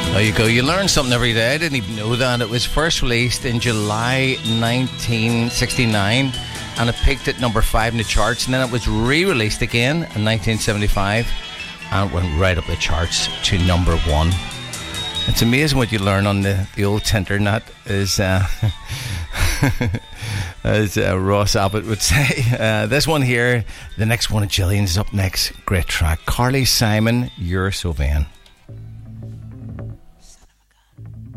There you go. You learn something every day. I didn't even know that. It was first released in July 1969 and it peaked at number 5 in the charts, and then it was re-released again in 1975 and it went right up the charts to number 1. It's amazing what you learn on the old Tinternet, as Ross Abbott would say. This one here, the next one of Gillian's is up next. Great track. Carly Simon, You're So Vain.